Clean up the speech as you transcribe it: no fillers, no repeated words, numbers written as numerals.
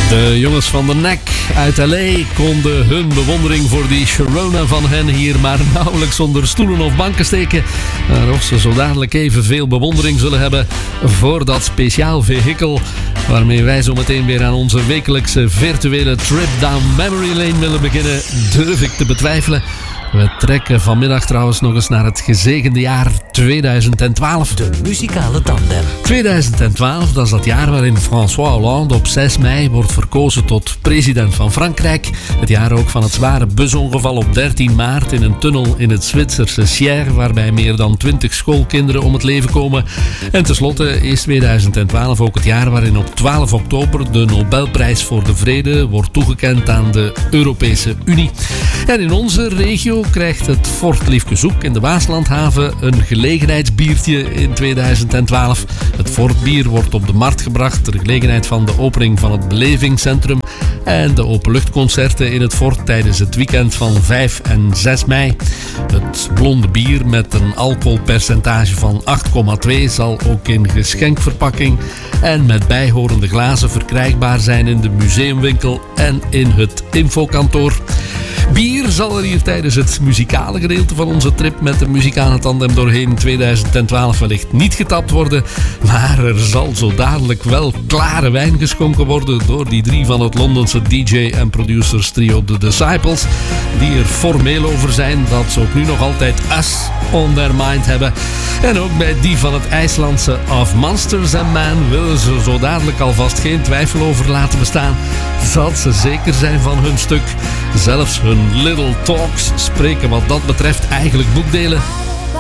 De jongens van de Nek uit L.A. konden hun bewondering voor die Sharona van hen hier maar nauwelijks onder stoelen of banken steken. Maar of ze zo dadelijk evenveel bewondering zullen hebben voor dat speciaal vehikel waarmee wij zo meteen weer aan onze wekelijkse virtuele trip down memory lane willen beginnen, durf ik te betwijfelen. We trekken vanmiddag trouwens nog eens naar het gezegende jaar 2012. De muzikale tandem. 2012, dat is dat jaar waarin François Hollande op 6 mei wordt verkozen tot president van Frankrijk. Het jaar ook van het zware busongeval op 13 maart in een tunnel in het Zwitserse Sierre, waarbij meer dan 20 schoolkinderen om het leven komen. En tenslotte is 2012 ook het jaar waarin op 12 oktober de Nobelprijs voor de Vrede wordt toegekend aan de Europese Unie. En in onze regio krijgt het Fort Liefkezoek in de Waaslandhaven een gelegenheidsbiertje in 2012. Het Fortbier wordt op de markt gebracht ter gelegenheid van de opening van het Belevingscentrum en de openluchtconcerten in het Fort tijdens het weekend van 5 en 6 mei. Het blonde bier met een alcoholpercentage van 8,2 zal ook in geschenkverpakking en met bijhorende glazen verkrijgbaar zijn in de museumwinkel en in het infokantoor. Bier zal er hier tijdens het muzikale gedeelte van onze trip met de muzikale tandem doorheen 2012 wellicht niet getapt worden. Maar er zal zo dadelijk wel klare wijn geschonken worden door die 3 van het Londense DJ- en producers trio The Disciples. Die er formeel over zijn dat ze ook nu nog altijd Us on their mind hebben. En ook bij die van het IJslandse Of Monsters and Man willen ze zo dadelijk alvast geen twijfel over laten bestaan dat ze zeker zijn van hun stuk. Zelfs hun Little Talks spreken wat dat betreft eigenlijk boekdelen.